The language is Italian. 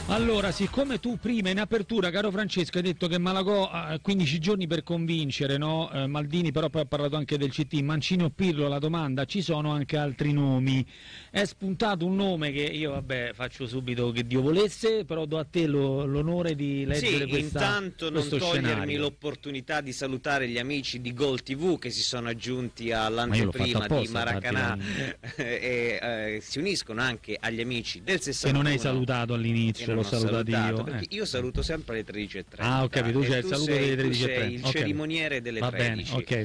Allora, siccome tu prima in apertura, caro Francesco, hai detto che Malagò ha 15 giorni per convincere, no? Maldini però poi ha parlato anche del CT, Mancini o Pirlo, la domanda, ci sono anche altri nomi. È spuntato un nome che io, vabbè, faccio subito che Dio volesse, però do a te l'onore di leggere intanto non togliermi scenario. l'opportunità di salutare gli amici di Gol TV che si sono aggiunti all'anteprima di Maracanã e si uniscono anche agli amici del 61. Che non hai salutato all'inizio, l'ho salutato io. Perché io saluto sempre alle 13:30. Ah, ho capito, tu c'è il saluto delle 13:30. sei il cerimoniere delle 13. Va bene, ok.